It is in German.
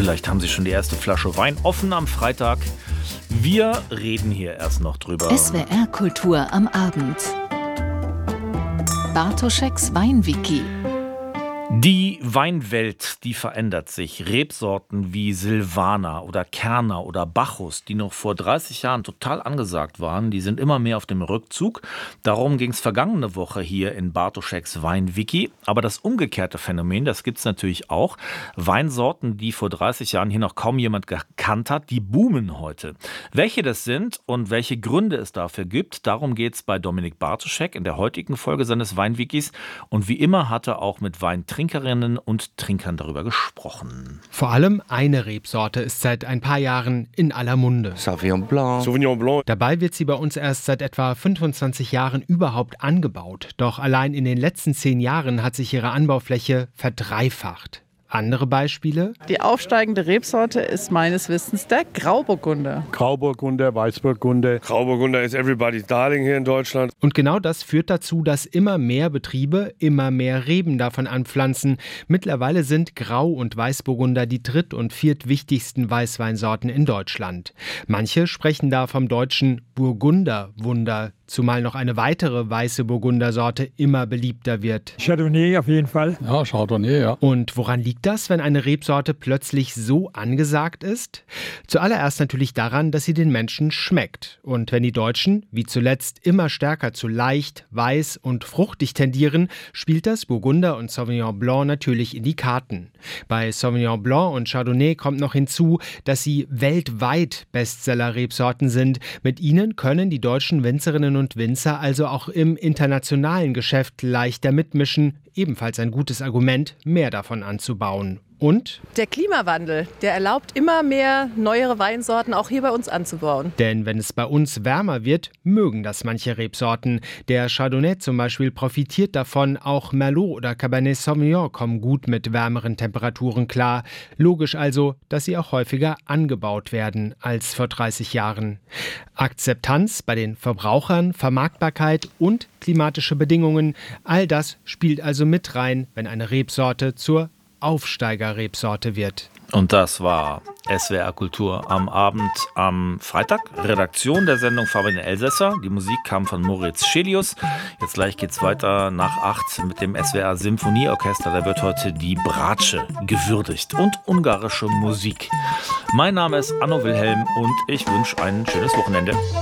Vielleicht haben Sie schon die erste Flasche Wein offen am Freitag. Wir reden hier erst noch drüber. SWR Kultur am Abend. Bartoscheks Weinwiki. Die Weinwelt, die verändert sich. Rebsorten wie Silvaner oder Kerner oder Bacchus, die noch vor 30 Jahren total angesagt waren, die sind immer mehr auf dem Rückzug. Darum ging es vergangene Woche hier in Bartoscheks Weinwiki. Aber das umgekehrte Phänomen, das gibt es natürlich auch. Weinsorten, die vor 30 Jahren hier noch kaum jemand gekannt hat, die boomen heute. Welche das sind und welche Gründe es dafür gibt, darum geht es bei Dominik Bartoschek in der heutigen Folge seines Weinwikis. Und wie immer hat er auch mit Weintrinkerinnen und Trinkern darüber gesprochen. Vor allem eine Rebsorte ist seit ein paar Jahren in aller Munde. Sauvignon Blanc. Dabei wird sie bei uns erst seit etwa 25 Jahren überhaupt angebaut. Doch allein in den letzten 10 Jahren hat sich ihre Anbaufläche verdreifacht. Andere Beispiele? Die aufsteigende Rebsorte ist meines Wissens der Grauburgunder. Grauburgunder, Weißburgunder. Grauburgunder ist everybody's darling hier in Deutschland. Und genau das führt dazu, dass immer mehr Betriebe immer mehr Reben davon anpflanzen. Mittlerweile sind Grau- und Weißburgunder die dritt- und viertwichtigsten Weißweinsorten in Deutschland. Manche sprechen da vom deutschen Burgunderwunder, zumal noch eine weitere weiße Burgundersorte immer beliebter wird. Chardonnay auf jeden Fall. Ja, Chardonnay, ja. Und woran liegt das, wenn eine Rebsorte plötzlich so angesagt ist? Zuallererst natürlich daran, dass sie den Menschen schmeckt. Und wenn die Deutschen, wie zuletzt, immer stärker zu leicht, weiß und fruchtig tendieren, spielt das Burgunder und Sauvignon Blanc natürlich in die Karten. Bei Sauvignon Blanc und Chardonnay kommt noch hinzu, dass sie weltweit Bestseller-Rebsorten sind. Mit ihnen können die deutschen Winzerinnen und Winzer also auch im internationalen Geschäft leichter mitmischen. Ebenfalls ein gutes Argument, mehr davon anzubauen. Und? Der Klimawandel, der erlaubt immer mehr neuere Weinsorten auch hier bei uns anzubauen. Denn wenn es bei uns wärmer wird, mögen das manche Rebsorten. Der Chardonnay zum Beispiel profitiert davon, auch Merlot oder Cabernet Sauvignon kommen gut mit wärmeren Temperaturen klar. Logisch also, dass sie auch häufiger angebaut werden als vor 30 Jahren. Akzeptanz bei den Verbrauchern, Vermarktbarkeit und klimatische Bedingungen, all das spielt also mit rein, wenn eine Rebsorte zur Aufsteigerrebsorte wird. Und das war SWR Kultur am Abend am Freitag. Redaktion der Sendung Fabian Elsässer. Die Musik kam von Moritz Schelius. Jetzt gleich geht's weiter nach 8 mit dem SWR Symphonieorchester. Da wird heute die Bratsche gewürdigt und ungarische Musik. Mein Name ist Anno Wilhelm und ich wünsche ein schönes Wochenende.